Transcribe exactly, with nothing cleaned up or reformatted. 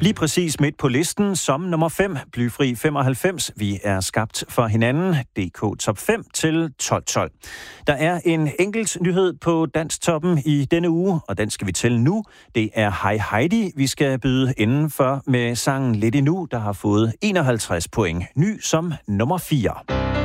Lige præcis midt på listen som nummer fem, Blyfri femoghalvfems. Vi er skabt for hinanden. D K Top fem til tolv tolv. Der er en enkelt nyhed på Dansktoppen i denne uge, og den skal vi til nu. Det er Hej Heidi, vi skal byde indenfor med sangen Lidt Endnu, der har fået enoghalvtreds point. Ny som nummer fire.